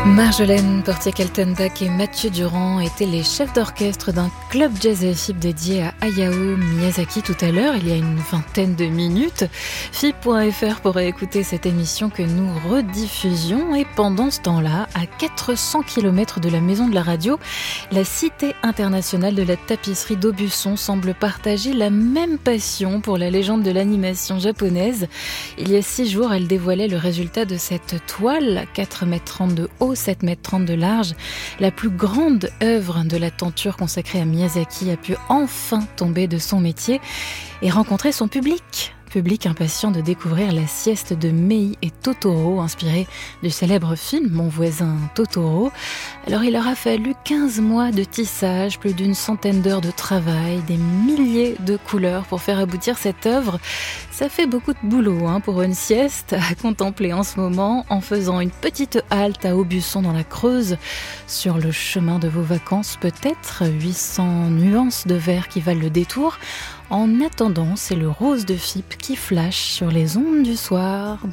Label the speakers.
Speaker 1: Marjolaine Portier-Kaltenbach et Mathieu Durand étaient les chefs d'orchestre d'un club jazz et FIP dédié à Hayao Miyazaki tout à l'heure, il y a une vingtaine de minutes. FIP.fr pour écouter cette émission que nous rediffusions. Et pendant ce temps-là, à 400 km de la maison de la radio, la Cité internationale de la tapisserie d'Aubusson semble partager la même passion pour la légende de l'animation japonaise. Il y a 6 jours, elle dévoilait le résultat de cette toile, 4,30 m de haut, 7,30 m de large. La plus grande œuvre de la tenture consacrée à Miyazaki a pu enfin tomber de son métier et rencontrer son public impatient de découvrir la sieste de Mei et Totoro, inspiré du célèbre film Mon voisin Totoro. Alors il aura fallu 15 mois de tissage, plus d'une centaine d'heures de travail, des milliers de couleurs pour faire aboutir cette œuvre. Ça fait beaucoup de boulot pour une sieste à contempler en ce moment, en faisant une petite halte à Aubusson dans la Creuse, sur le chemin de vos vacances peut-être, 800 nuances de vert qui valent le détour. En attendant, c'est le rose de FIP qui flash sur les ondes du soir.